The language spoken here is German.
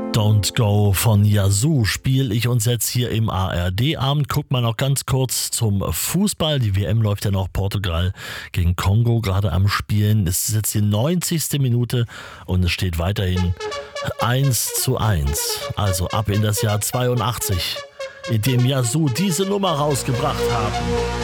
Don't Go von Yazoo spiele ich uns jetzt hier im ARD-Abend. Guckt mal noch ganz kurz zum Fußball. Die WM läuft ja noch, Portugal gegen Kongo gerade am Spielen. Es ist jetzt die 90. Minute und es steht weiterhin 1:1. Also ab in das Jahr 82, in dem Yazoo diese Nummer rausgebracht haben.